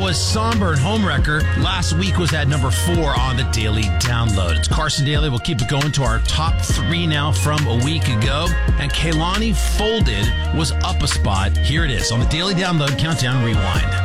was Somber and Homewrecker. Last week was at number 4 on the Daily Download. It's Carson Daly. We'll keep it going to our top 3 now from a week ago. And Kehlani Folded was up a spot. Here it is on the Daily Download Countdown Rewind.